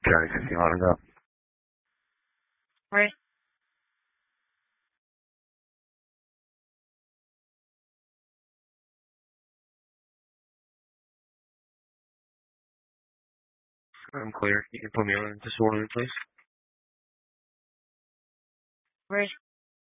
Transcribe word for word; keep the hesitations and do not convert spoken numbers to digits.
County fifteen, let him go. Right. I'm clear. You can put me on disorderly, please. Right.